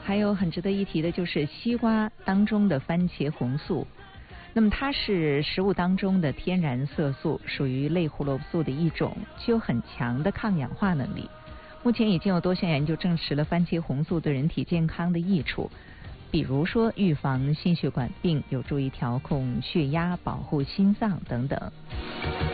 还有很值得一提的就是西瓜当中的番茄红素。那么它是食物当中的天然色素，属于类胡萝卜素的一种，具有很强的抗氧化能力。目前已经有多项研究证实了番茄红素对人体健康的益处，比如说预防心血管病，有助于调控血压，保护心脏等等。